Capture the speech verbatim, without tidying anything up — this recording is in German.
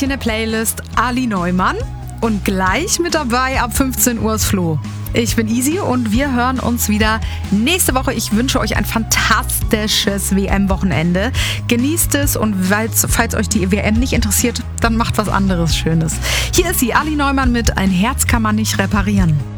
gleich in der Playlist Ali Neumann und gleich mit dabei ab fünfzehn Uhr ist Flo. Ich bin Easy und wir hören uns wieder nächste Woche. Ich wünsche euch ein fantastisches W M-Wochenende. Genießt es und falls, falls euch die W M nicht interessiert, dann macht was anderes Schönes. Hier ist sie, Ali Neumann mit Ein Herz kann man nicht reparieren.